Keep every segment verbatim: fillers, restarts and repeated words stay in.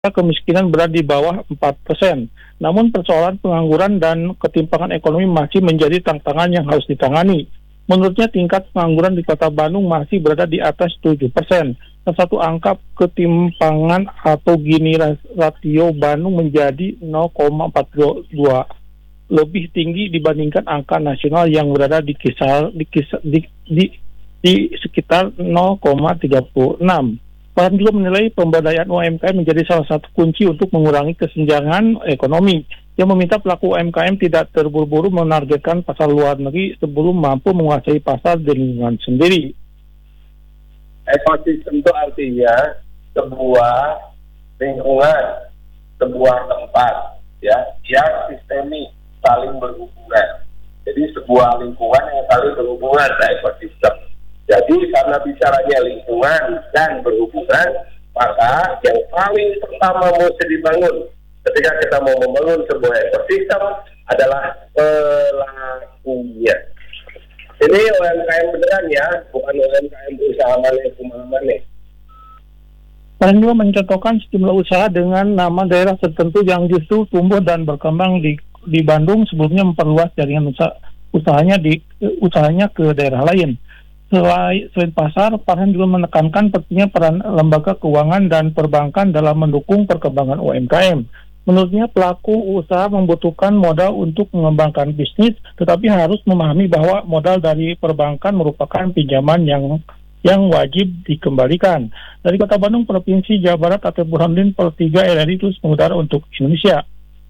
kemiskinan berada di bawah empat persen. Namun persoalan pengangguran dan ketimpangan ekonomi masih menjadi tantangan yang harus ditangani. Menurutnya tingkat pengangguran di Kota Bandung masih berada di atas tujuh persen. Salah satu angka ketimpangan atau Gini rasio Bandung menjadi nol koma empat dua, lebih tinggi dibandingkan angka nasional yang berada di kisar di kisar di, di, di sekitar nol koma tiga enam. Bahkan juga menilai pemberdayaan U M K M menjadi salah satu kunci untuk mengurangi kesenjangan ekonomi, yang meminta pelaku U M K M tidak terburu-buru menargetkan pasar luar negeri sebelum mampu menguasai pasar di lingkungan sendiri. Ekosistem itu artinya sebuah lingkungan, sebuah tempat, ya, yang sistemik, saling berhubungan. Jadi sebuah lingkungan yang saling berhubungan, nah, ekosistem. Jadi karena bicaranya lingkungan dan berhubungan, maka yang paling pertama mesti dibangun ketika kita mau membangun sebuah ekosistem adalah pelakunya. Ini U M K M beneran ya, bukan U M K M usaha mana mana. Dan juga mencontohkan sejumlah usaha dengan nama daerah tertentu yang justru tumbuh dan berkembang di di Bandung sebelumnya memperluas jaringan usaha, usahanya di usahanya ke daerah lain. Selain, selain pasar, Farhan juga menekankan pentingnya peran lembaga keuangan dan perbankan dalam mendukung perkembangan U M K M. Menurutnya pelaku usaha membutuhkan modal untuk mengembangkan bisnis, tetapi harus memahami bahwa modal dari perbankan merupakan pinjaman yang yang wajib dikembalikan. Dari Kota Bandung, Provinsi Jawa Barat, Atep Burhanuddin, per tiga R R I terus mengudara untuk Indonesia.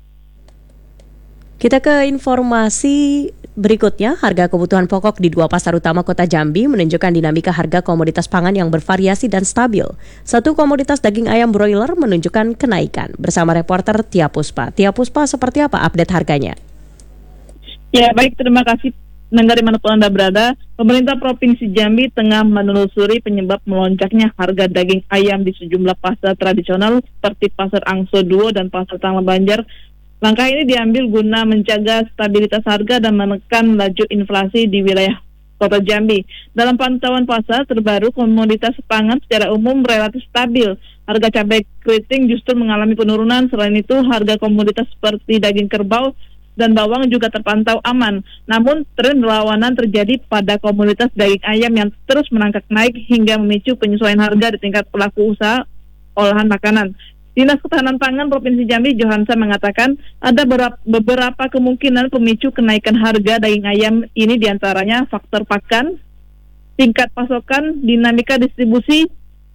Kita ke informasi berikutnya. Harga kebutuhan pokok di dua pasar utama Kota Jambi menunjukkan dinamika harga komoditas pangan yang bervariasi dan stabil. Satu komoditas daging ayam broiler menunjukkan kenaikan. Bersama reporter Tia Puspa. Tia Puspa, seperti apa update harganya? Ya, baik, terima kasih. Dan dari manapun Anda berada, pemerintah Provinsi Jambi tengah menelusuri penyebab melonjaknya harga daging ayam di sejumlah pasar tradisional seperti Pasar Angso Duo dan Pasar Tangla Banjar. Langkah ini diambil guna menjaga stabilitas harga dan menekan laju inflasi di wilayah Kota Jambi. Dalam pantauan pasar terbaru, komoditas pangan secara umum relatif stabil. Harga cabai keriting justru mengalami penurunan. Selain itu, harga komoditas seperti daging kerbau dan bawang juga terpantau aman. Namun, tren berlawanan terjadi pada komoditas daging ayam yang terus merangkak naik hingga memicu penyesuaian harga di tingkat pelaku usaha olahan makanan. Dinas Ketahanan Pangan Provinsi Jambi Johansa mengatakan ada beberapa kemungkinan pemicu kenaikan harga daging ayam ini, diantaranya faktor pakan, tingkat pasokan, dinamika distribusi.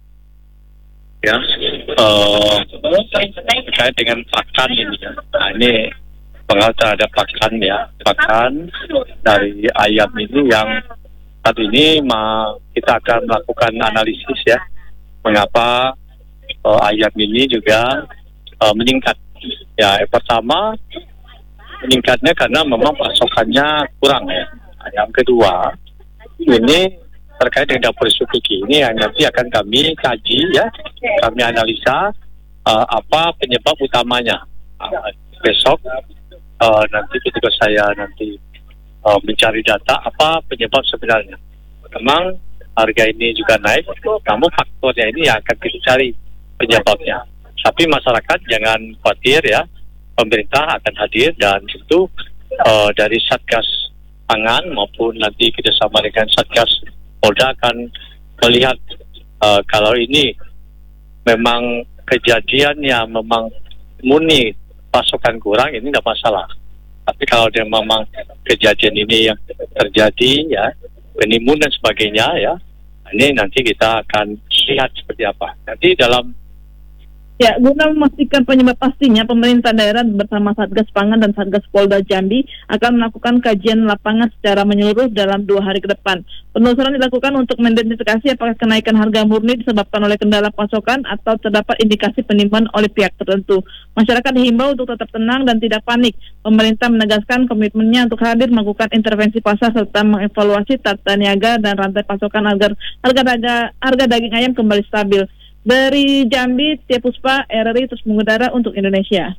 Ya, uh, terkait dengan pakan ini, nah, ini pengaruh terhadap pakan ya, pakan dari ayam ini yang saat ini ma, kita akan melakukan analisis ya, mengapa Uh, ayam ini juga uh, meningkat. Ya, yang pertama meningkatnya karena memang pasokannya kurang ya. Yang kedua, ini terkait dengan dapur suki ini yang nanti akan kami kaji ya, kami analisa uh, apa penyebab utamanya. Uh, besok uh, nanti ketika saya nanti uh, mencari data apa penyebab sebenarnya. Memang harga ini juga naik, namun faktornya ini yang akan kita cari penyebabnya. Tapi masyarakat jangan khawatir ya, pemerintah akan hadir dan tentu uh, dari Satgas Pangan maupun nanti kerjasama dengan Satgas Polda akan melihat uh, kalau ini memang kejadiannya memang murni pasokan kurang, ini tidak masalah. Tapi kalau dia memang kejadian ini yang terjadi ya, penimun dan sebagainya ya, ini nanti kita akan lihat seperti apa. Nanti dalam Ya, guna memastikan penyebab pastinya, pemerintah daerah bersama Satgas Pangan dan Satgas Polda Jambi akan melakukan kajian lapangan secara menyeluruh dalam dua hari ke depan. Penelusuran dilakukan untuk mengidentifikasi apakah kenaikan harga murni disebabkan oleh kendala pasokan atau terdapat indikasi penipuan oleh pihak tertentu. Masyarakat dihimbau untuk tetap tenang dan tidak panik. Pemerintah menegaskan komitmennya untuk hadir melakukan intervensi pasar serta mengevaluasi tata niaga dan rantai pasokan agar harga, harga, harga daging ayam kembali stabil. Dari Jambi, Tia Puspa, R R I terus mengudara untuk Indonesia.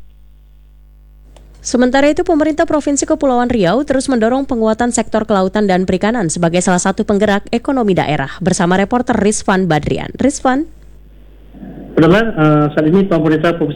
Sementara itu, pemerintah Provinsi Kepulauan Riau terus mendorong penguatan sektor kelautan dan perikanan sebagai salah satu penggerak ekonomi daerah. Bersama reporter Rizvan Badrian. Rizvan. Pendengar, uh, saat ini pemerintah Provinsi